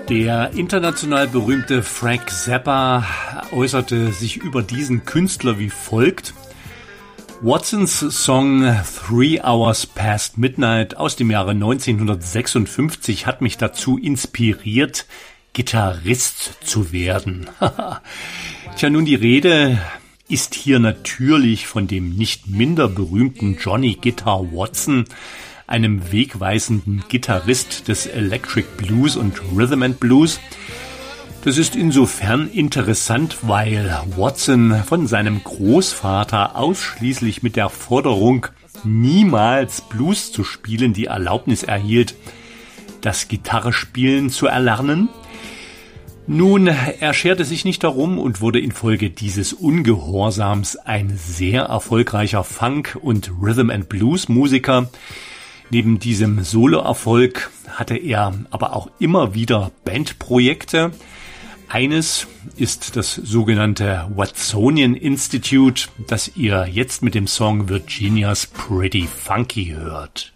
Der international berühmte Frank Zappa äußerte sich über diesen Künstler wie folgt: Watsons Song 3 Hours Past Midnight aus dem Jahre 1956 hat mich dazu inspiriert, Gitarrist zu werden. Tja, nun, die Rede ist hier natürlich von dem nicht minder berühmten Johnny Guitar Watson, einem wegweisenden Gitarrist des Electric Blues und Rhythm and Blues. Das ist insofern interessant, weil Watson von seinem Großvater ausschließlich mit der Forderung, niemals Blues zu spielen, die Erlaubnis erhielt, das Gitarrespielen zu erlernen. Nun, er scherte sich nicht darum und wurde infolge dieses Ungehorsams ein sehr erfolgreicher Funk- und Rhythm-and-Blues-Musiker. Neben diesem Soloerfolg hatte er aber auch immer wieder Bandprojekte. Eines ist das sogenannte Watsonian Institute, das ihr jetzt mit dem Song Virginia's Pretty Funky hört.